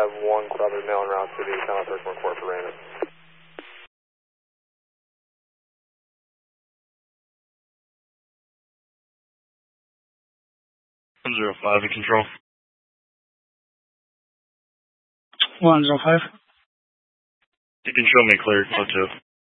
have one Southern mail en route to the South 34 for Brandon. 105 in control. 105. You can show me clear, 02.